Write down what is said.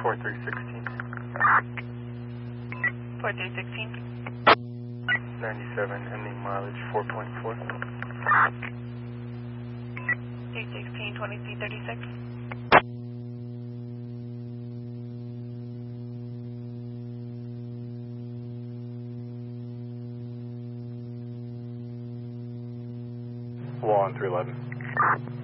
4316. 4316. 97, ending mileage 4.4. 316, 2336. Wall on 311.